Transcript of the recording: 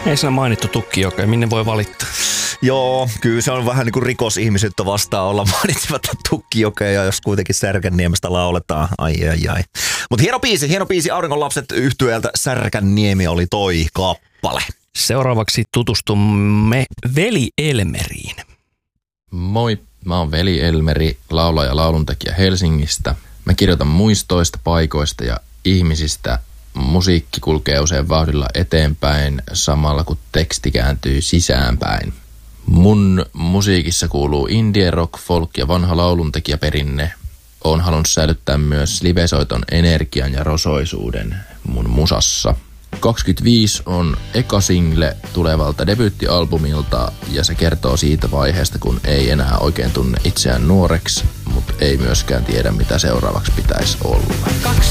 Ei siinä mainittu Tukkijokea, minne voi valittaa? Joo, kyllä se on vähän niin kuin rikosihmisyyttä vastaan olla mainitsimatta Tukkijokea, jos kuitenkin Särkänniemestä lauletaan. Ai. Mutta hieno biisi Auringonlapset -yhtyeeltä Särkänniemi oli toi kappale. Seuraavaksi tutustumme Veli Elmeriin. Moi, mä oon Veli Elmeri, laulaja ja lauluntekijä Helsingistä. Mä kirjoitan muistoista, paikoista ja ihmisistä. Musiikki kulkee usein vauhdilla eteenpäin samalla kun teksti kääntyy sisäänpäin. Mun musiikissa kuuluu indie, rock, folk ja vanha lauluntekijäperinne. Oon halunnut säilyttää myös livesoiton energian ja rosoisuuden mun musassa. 25 on eka single tulevalta debyyttialbumilta ja se kertoo siitä vaiheesta, kun ei enää oikein tunne itseään nuoreksi, mutta ei myöskään tiedä mitä seuraavaksi pitäisi olla.